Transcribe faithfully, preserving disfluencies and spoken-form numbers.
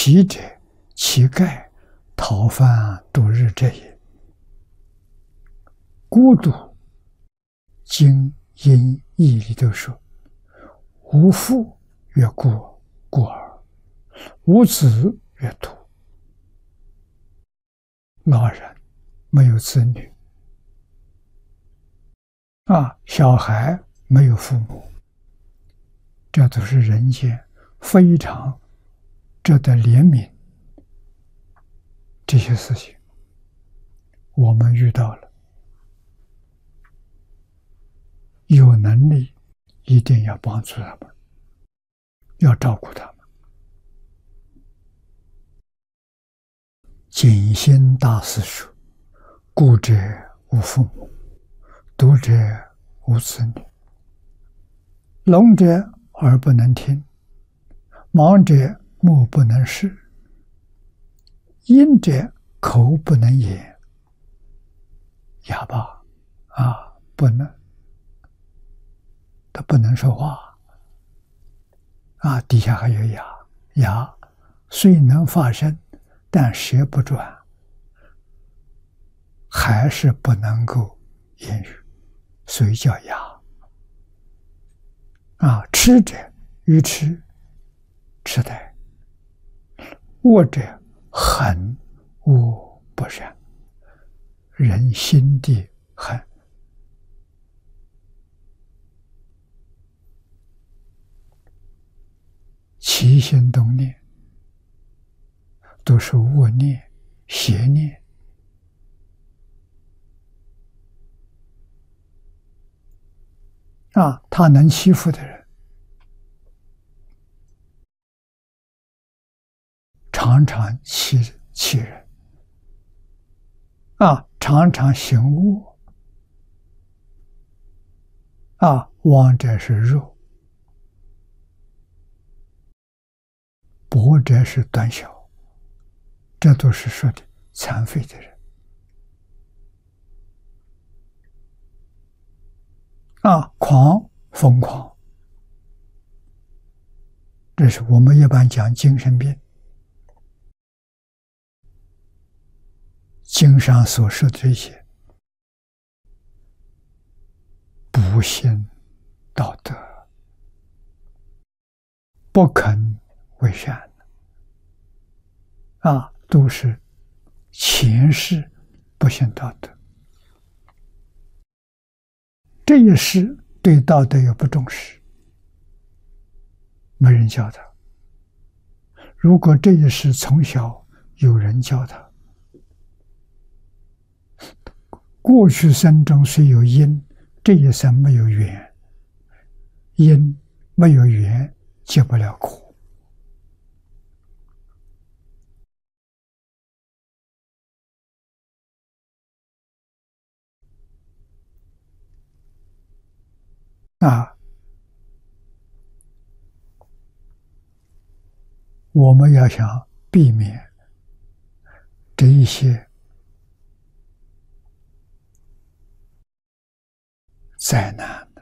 乞者，乞丐讨饭度日者也。孤独经因义里头说：无父曰孤孤儿，无子曰徒。老人没有子女啊，小孩没有父母，这都是人间非常值得怜悯。这些事情我们遇到了，有能力一定要帮助他们，要照顾他们。景心大师说：孤者无父母，独者无子女，聋者耳不能听，盲者目不能视，阴者口不能言。哑巴啊，不能，他不能说话啊，底下还有牙，牙虽能发声，但舌不转，还是不能够言语，所以叫哑。啊，痴者愚痴，痴呆；恶者狠恶不善，人心地狠。起心动念都是恶念、邪念。啊，他能欺负的人，常常欺欺人，啊，常常行恶，啊，亡者是弱，薄者是短小，这都是说的残废的人。啊，狂疯狂，这是我们一般讲精神病。经上所说的这些不信道德，不肯为善，啊，都是前世不信道德。这一世对道德又不重视，没人教他。如果这一世从小有人教他，过去生中虽有因，这一生没有缘，因没有缘，结不了果。啊，我们要想避免这一些灾难，